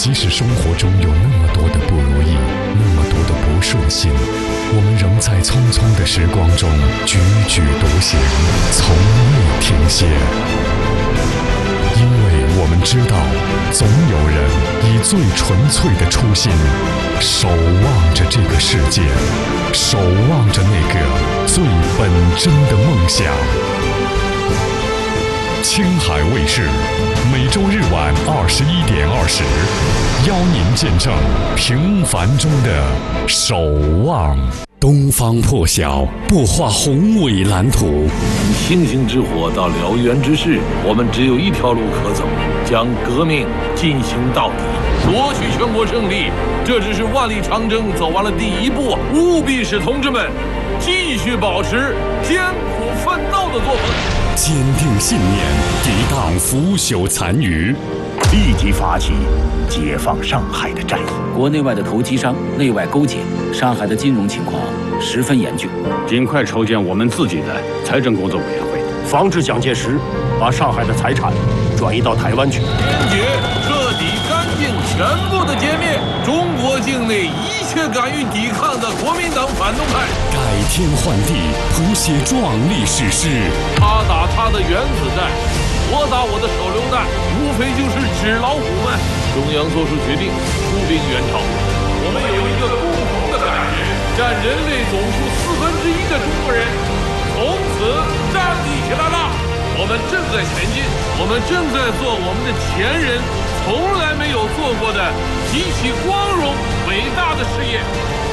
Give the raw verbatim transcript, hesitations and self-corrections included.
即使生活中有那么多的不如意，那么多的不顺心，我们仍在匆匆的时光中踽踽独行，从未停歇。因为我们知道，总有人以最纯粹的初心，守望着这个世界，守望着那个最本真的梦想。青海卫视每周日晚二十一点二十，邀您见证平凡中的守望。东方破晓，不画宏伟蓝图。 从星星之火到燎原之势，我们只有一条路可走，将革命进行到底，夺取全国胜利。这只是万里长征走完了第一步，务必使同志们继续保持艰苦奋斗的作风， 坚定信念，抵挡腐朽残余， 立即发起解放上海的战役。 国内外的投机商内外勾结，上海的金融情况十分严峻， 尽快筹建我们自己的财政工作委员会， 防止蒋介石把上海的财产转移到台湾去。 坚决、彻底、干净、全部的歼灭中国境内一切敢于抵抗的国民党反动派， 改天换地，谱写壮丽史诗。 他打他的原子弹，我打我的手榴弹，无非就是纸老虎们。中央做出决定，出兵援朝。我们有一个共同的感觉，占人类总数四分之一的中国人从此站立起来了。我们正在前进，我们正在做我们的前人从来没有做过的极其光荣伟大的事业。